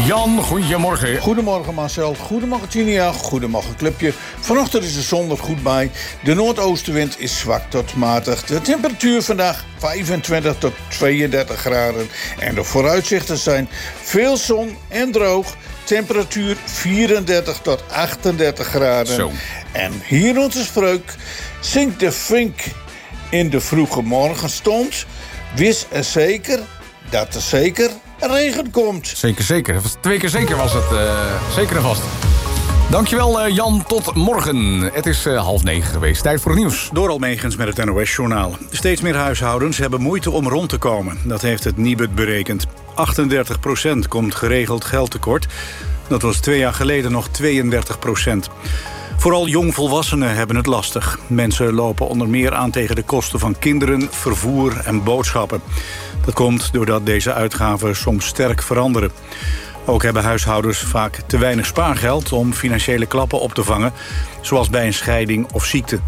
Jan, goedemorgen. Goedemorgen Marcel, goedemorgen Tinia, goedemorgen clubje. Vanochtend is de zon er goed bij. De noordoostenwind is zwak tot matig. De temperatuur vandaag 25 tot 32 graden. En de vooruitzichten zijn veel zon en droog. Temperatuur 34 tot 38 graden. Zo. En hier onze spreuk. Zingt de vink in de vroege morgenstond. Wist er zeker dat er zeker regen komt. Zeker. 2 keer zeker was het. Zeker en vast. Dankjewel Jan, tot morgen. Het is 8:30 geweest. Tijd voor het nieuws. Door Almegens met het NOS-journaal. Steeds meer huishoudens hebben moeite om rond te komen. Dat heeft het Nibud berekend. 38% komt geregeld geld tekort. Dat was 2 jaar geleden nog 32%. Vooral jongvolwassenen hebben het lastig. Mensen lopen onder meer aan tegen de kosten van kinderen, vervoer en boodschappen. Dat komt doordat deze uitgaven soms sterk veranderen. Ook hebben huishoudens vaak te weinig spaargeld om financiële klappen op te vangen, zoals bij een scheiding of ziekte.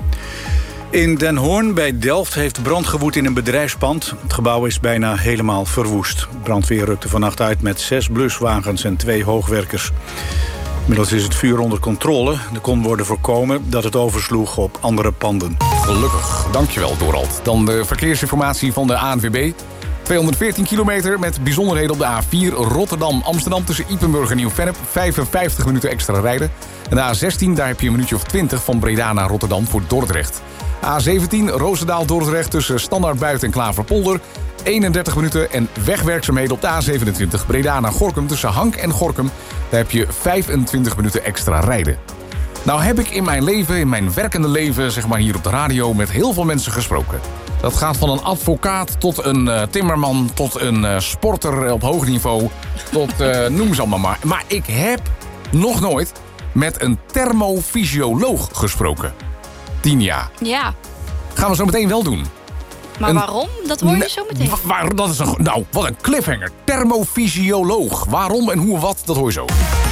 In Den Hoorn bij Delft heeft brand gewoed in een bedrijfspand. Het gebouw is bijna helemaal verwoest. Brandweer rukte vannacht uit met 6 bluswagens en 2 hoogwerkers. Inmiddels is het vuur onder controle. Er kon worden voorkomen dat het oversloeg op andere panden. Gelukkig, dankjewel Dorald. Dan de verkeersinformatie van de ANWB. 214 kilometer met bijzonderheden op de A4 Rotterdam-Amsterdam... tussen Ypenburg en Nieuw-Vennep, 55 minuten extra rijden. En de A16, daar heb je een minuutje of 20 van Breda naar Rotterdam voor Dordrecht. A17 Roosendaal-Dordrecht tussen Standaard-Buiten en Klaverpolder... 31 minuten en wegwerkzaamheden op de A27 Breda naar Gorinchem tussen Hank en Gorinchem. Daar heb je 25 minuten extra rijden. Nou heb ik in mijn leven, in mijn werkende leven, zeg maar hier op de radio, met heel veel mensen gesproken. Dat gaat van een advocaat tot een timmerman, tot een sporter op hoog niveau, tot noem ze allemaal maar. Maar ik heb nog nooit met een thermofysioloog gesproken. Tinia. Ja. Gaan we zo meteen wel doen. Maar waarom? Dat hoor je zo meteen. Dat is wat een cliffhanger. Thermofysioloog. Waarom en hoe wat, dat hoor je zo.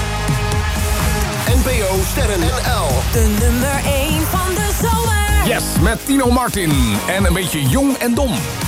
NPO Sterren NL. De nummer 1 van de zomer. Yes, met Tino Martin. En een beetje jong en dom.